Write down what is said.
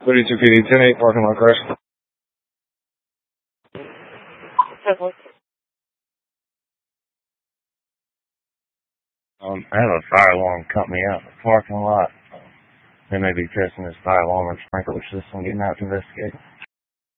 32 PD, 10-8, parking lot crash. I have a fire alarm company out in the parking lot. They may be testing this fire alarm and sprinkler system, getting out to investigate.